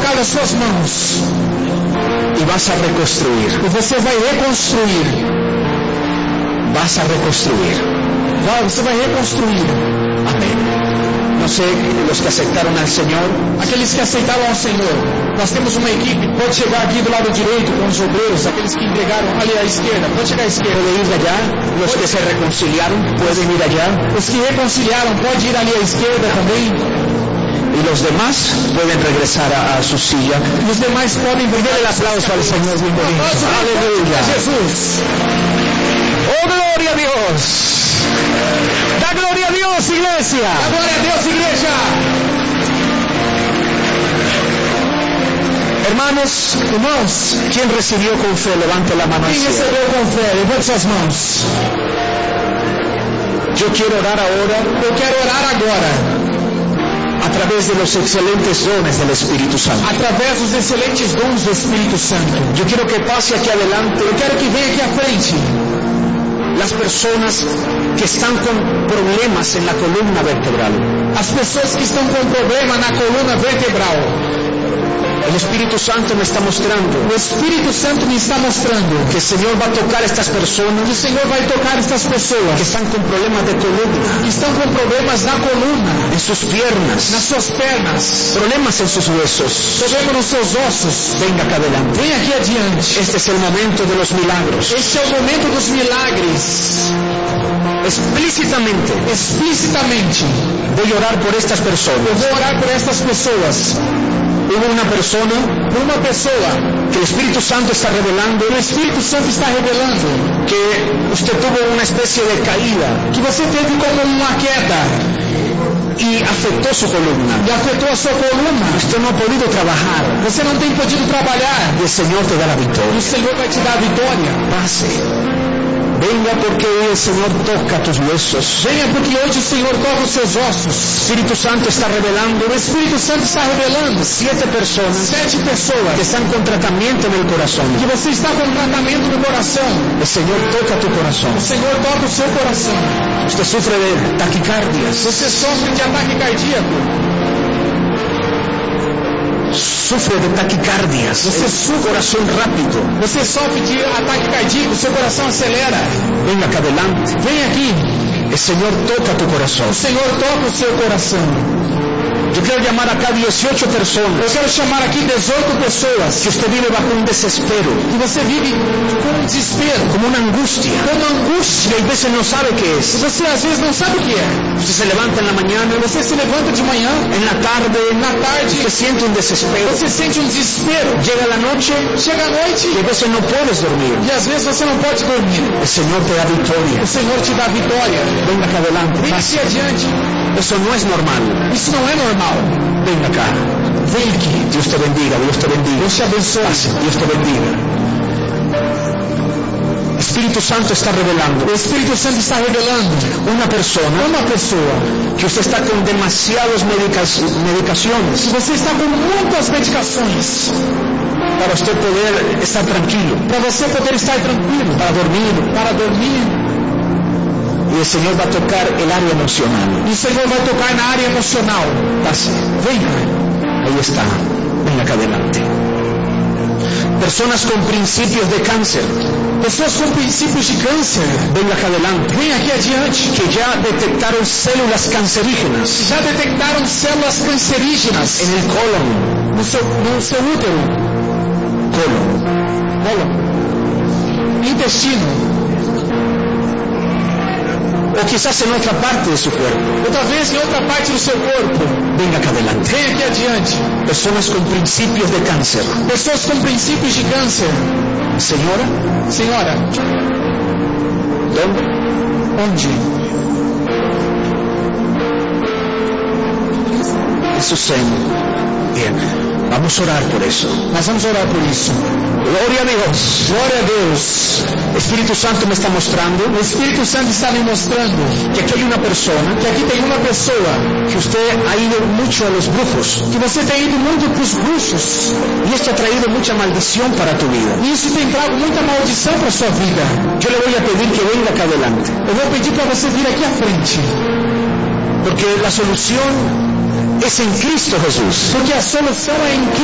colocar as suas mãos. Y vas a reconstruir. E você vai reconstruir. Vas a reconstruir. Você vai reconstruir. Amén. No sé, los que aceptaron al Señor. Aqueles que aceitaram ao Senhor. Nós temos uma equipe, pode chegar aqui do lado direito com os obreiros, aqueles que entregaram ali à esquerda, pode chegar à esquerda. Puede ir allá. Los que se reconciliaron pueden ir allá. Os que reconciliaram, pode ir ali à esquerda também. Y los demás pueden regresar a su silla. E os demais podem vir. Dele el aplauso al Señor. Aleluya. Jesus. Oh, gloria a Dios. Da gloria a Dios, iglesia. Da glória a Deus, igreja. Hermanos, irmãos, ¿quién recibió con fe? Levante la mano. Quem recebeu com fé? Levante suas mãos. Yo quiero orar ahora. Eu quero orar agora. A través de los excelentes dones del Espíritu Santo. Através dos excelentes dons do Espírito Santo. Yo quiero que pase aquí adelante. Eu quero que venha aqui à frente. Las personas que están con problemas en la columna vertebral. As pessoas que estão com problema na coluna vertebral. El Espíritu Santo me está mostrando. O Espírito Santo me está mostrando que el Señor va a tocar a estas personas. Que o Senhor vai tocar estas pessoas que están con problemas de columna. Que estão com problemas na coluna. En sus piernas. Nas suas pernas. Problemas en sus huesos. Problemas nos seus ossos. Venga acá adelante. Venha aqui adiante. Este es el momento de los milagros. Este é o momento dos milagres. Explicitamente voy a orar por estas personas. Eu vou orar por estas pessoas. Hubo una pessoa que el Espíritu Santo está revelando. O Espírito Santo está revelando que usted tuvo una especie de caída. Que você teve como uma queda. Y afectó su columna. E afetou a sua coluna. Usted no ha podido trabajar. Você não tem podido trabalhar. Y el Señor te da la victoria. E o Senhor vai te dar a vitória. Pase. Venga porque hoy el Señor toca tus huesos. Venha porque hoje o Senhor toca os seus ossos. Espíritu Santo está revelando. O Espírito Santo está revelando 7 personas. 7 pessoas que están con tratamiento en el corazón. Que você está com tratamento no coração. El Señor toca tu corazón. O Senhor toca o seu coração. Usted sufre de taquicardias. Você sofre de ataque cardíaco. Sufre de taquicardias. Você sufre coração rápido. Você sofre de ataque cardíaco, seu coração acelera. Venga acá adelante. Vem aqui. El Señor toca tu corazón. O Senhor toca o seu coração. Yo quiero llamar acá 18 personas. Eu quero chamar aqui 18 pessoas. Que usted vive bajo un desespero. Que você vive com um desespero. Como una angustia. Como angústia. Y a veces no sabe qué es. Você às vezes não sabe o que é. Usted se levanta en la mañana. Você se levanta de manhã. En la tarde. Usted siente un desespero. Você sente um desespero. Llega la noche. Chega a noite. Y a veces no puedes dormir. E às vezes você não pode dormir. El Señor te da victoria. O Senhor te dá vitória. Venga acá adelante. Vem aqui adiante. Eso no es normal. Isso não é normal. Venga acá. Vem aqui. Dios te bendiga. Dios te bendiga. Deus te abençoe. Dios te bendiga. Espíritu Santo está revelando. O Espírito Santo está revelando. Uma pessoa que você está com demasiadas medicações. Que você está com muitas medicações. Para você poder estar tranquilo. Para você poder estar tranquilo. Para dormir. Y el Señor va a tocar el área emocional. E o Senhor vai tocar na área emocional. Pase. Venga. Ahí está. Venga acá adelante. Personas con principios de cáncer. Pessoas com princípios de câncer. Venga acá adelante. Vem aqui adiante. Que ya detectaron células cancerígenas. Já detectaram células cancerígenas. En el colon. No seu útero. Colon. Intestino. O quizás en otra parte de su cuerpo. Outra vez em outra parte do seu corpo. Venga acá adelante. Vem aqui adiante. Personas con principios de cáncer. Pessoas com princípios de câncer. Senhora. ¿Dónde? Onde? Eso seno. Bien. Vamos a orar por eso. Nós vamos orar por isso. Gloria a Dios. Glória a Deus. Espíritu Santo me está mostrando. O Espírito Santo está me mostrando que aquí hay una persona. Que aqui tem uma pessoa. Que usted ha ido mucho a los brujos. Que você tem ido muito para os bruxos. Y esto ha traído mucha maldición para tu vida. E isso tem trago muita maldição para sua vida. Yo le voy a pedir que venga acá adelante. Eu vou pedir para você vir aqui à frente. Porque la solución es en Cristo Jesús. Porque a solução é em Cristo.